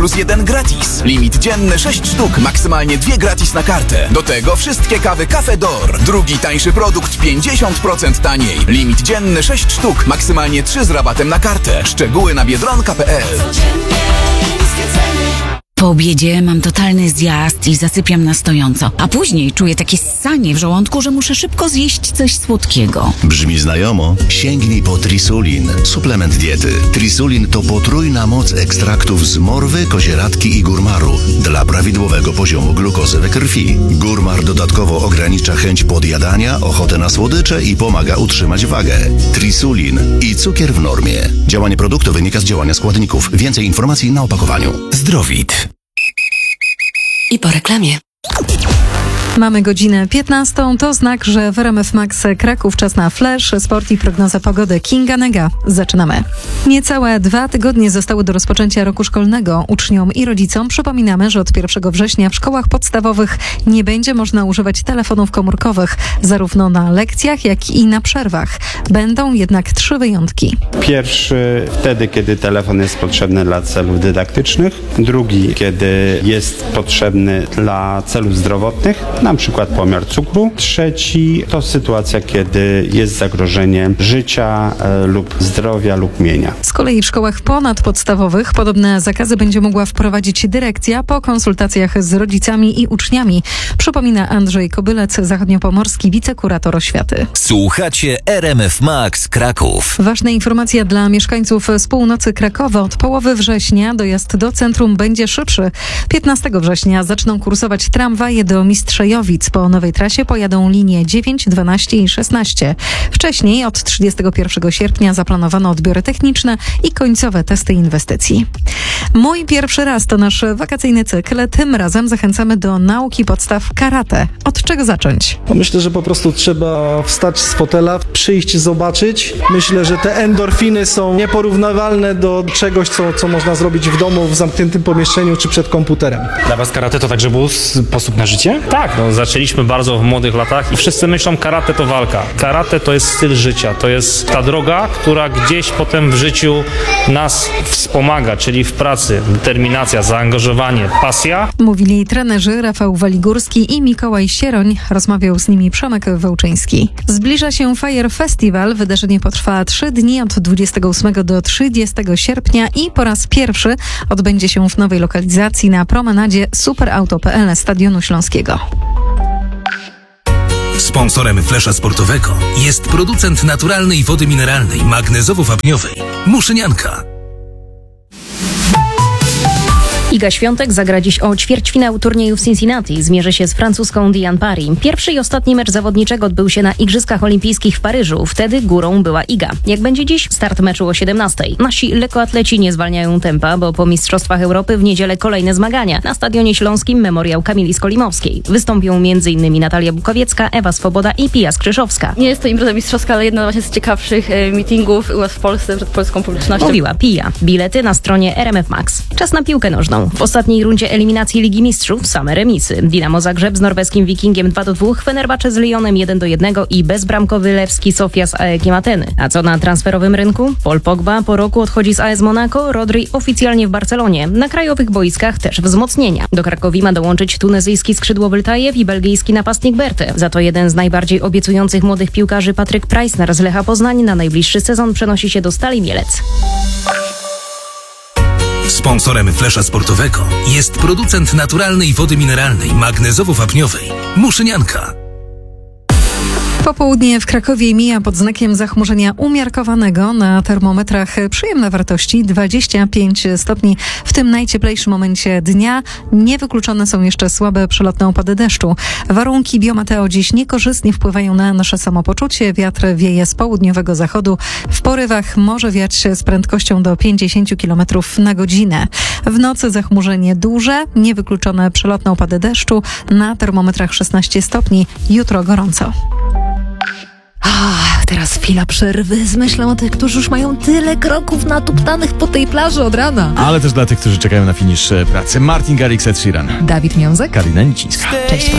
plus 1 gratis. Limit dzienny 6 sztuk, maksymalnie 2 gratis na kartę. Do tego wszystkie kawy Cafe D'Or. Drugi tańszy produkt 50% taniej. Limit dzienny 6 sztuk, maksymalnie 3 z rabatem na kartę. Szczegóły na biedronka.pl. Po obiedzie mam totalny zjazd i zasypiam na stojąco, a później czuję takie ssanie w żołądku, że muszę szybko zjeść coś słodkiego. Brzmi znajomo? Sięgnij po Trisulin, suplement diety. Trisulin to potrójna moc ekstraktów z morwy, kozieradki i górmaru dla prawidłowego poziomu glukozy we krwi. Górmar dodatkowo ogranicza chęć podjadania, ochotę na słodycze i pomaga utrzymać wagę. Trisulin i cukier w normie. Działanie produktu wynika z działania składników. Więcej informacji na opakowaniu. Zdrowit. I po reklamie. Mamy godzinę 15. To znak, że w RMF Max Kraków czas na flash, sport i prognoza pogody. Kinga Nega. Zaczynamy. Niecałe 2 tygodnie zostały do rozpoczęcia roku szkolnego. Uczniom i rodzicom przypominamy, że od 1 września w szkołach podstawowych nie będzie można używać telefonów komórkowych, zarówno na lekcjach, jak i na przerwach. Będą jednak 3 wyjątki. Pierwszy wtedy, kiedy telefon jest potrzebny dla celów dydaktycznych. Drugi, kiedy jest potrzebny dla celów zdrowotnych, na przykład pomiar cukru. Trzeci to sytuacja, kiedy jest zagrożenie życia lub zdrowia lub mienia. Z kolei w szkołach ponadpodstawowych podobne zakazy będzie mogła wprowadzić dyrekcja po konsultacjach z rodzicami i uczniami. Przypomina Andrzej Kobylec, zachodniopomorski wicekurator oświaty. Słuchacie RMF Max Kraków. Ważna informacja dla mieszkańców z północy Krakowa. Od połowy września dojazd do centrum będzie szybszy. 15 września zaczną kursować tramwaje do Mistrzejowic. Po nowej trasie pojadą linie 9, 12 i 16. Wcześniej od 31 sierpnia zaplanowano odbiory techniczne i końcowe testy inwestycji. Mój pierwszy raz to nasz wakacyjny cykl. Tym razem zachęcamy do nauki podstaw karate. Od czego zacząć? Myślę, że po prostu trzeba wstać z fotela, przyjść, zobaczyć. Myślę, że te endorfiny są nieporównywalne do czegoś, co można zrobić w domu, w zamkniętym pomieszczeniu czy przed komputerem. Dla was karate to także był sposób na życie? Tak, zaczęliśmy bardzo w młodych latach i wszyscy myślą, karate to walka. Karate to jest styl życia, to jest ta droga, która gdzieś potem w życiu nas wspomaga, czyli w pracy, determinacja, zaangażowanie, pasja. Mówili trenerzy Rafał Waligórski i Mikołaj Sieroń. Rozmawiał z nimi Przemek Wełczyński. Zbliża się Fire Festival. Wydarzenie potrwa 3 dni od 28 do 30 sierpnia i po raz pierwszy odbędzie się w nowej lokalizacji na promenadzie superauto.pl Stadionu Śląskiego. Sponsorem flesza sportowego jest producent naturalnej wody mineralnej magnezowo-wapniowej Muszynianka. Iga Świątek zagra dziś o ćwierćfinał turnieju w Cincinnati. Zmierzy się z francuską Diane Parry. Pierwszy i ostatni mecz zawodniczego odbył się na Igrzyskach Olimpijskich w Paryżu. Wtedy górą była Iga. Jak będzie dziś? Start meczu o 17. Nasi lekkoatleci nie zwalniają tempa, bo po Mistrzostwach Europy w niedzielę kolejne zmagania. Na Stadionie Śląskim memoriał Kamili Skolimowskiej. Wystąpią m.in. Natalia Bukowiecka, Ewa Swoboda i Pia Skrzyszowska. Nie jest to impreza mistrzowska, ale jedna właśnie z ciekawszych meetingów u nas w Polsce przed polską publicznością. Mówiła Pia. Bilety na stronie RMF Max. Czas na piłkę nożną. W ostatniej rundzie eliminacji Ligi Mistrzów same remisy. Dinamo Zagrzeb z norweskim Wikingiem 2-2, Fenerbahce z Lyonem 1-1 i bezbramkowy Lewski Sofia z AEK Ateny. A co na transferowym rynku? Paul Pogba po roku odchodzi z AS Monaco, Rodri oficjalnie w Barcelonie. Na krajowych boiskach też wzmocnienia. Do Krakowi ma dołączyć tunezyjski skrzydłowy Ltajew i belgijski napastnik Berthe. Za to jeden z najbardziej obiecujących młodych piłkarzy Patryk Preissner z Lecha Poznań na najbliższy sezon przenosi się do Stali Mielec. Sponsorem flesza sportowego jest producent naturalnej wody mineralnej magnezowo-wapniowej Muszynianka. Popołudnie w Krakowie mija pod znakiem zachmurzenia umiarkowanego. Na termometrach przyjemne wartości 25 stopni. W tym najcieplejszym momencie dnia niewykluczone są jeszcze słabe przelotne opady deszczu. Warunki biometeo dziś niekorzystnie wpływają na nasze samopoczucie. Wiatr wieje z południowego zachodu. W porywach może wiać z prędkością do 50 km na godzinę. W nocy zachmurzenie duże, niewykluczone przelotne opady deszczu. Na termometrach 16 stopni. Jutro gorąco. Teraz chwila przerwy z myślą o tych, którzy już mają tyle kroków natuptanych po tej plaży od rana. Ale też dla tych, którzy czekają na finisz pracy. Martin Garrix, Ed Sheeran. Dawid Miązek. Karina Nicińska. Cześć.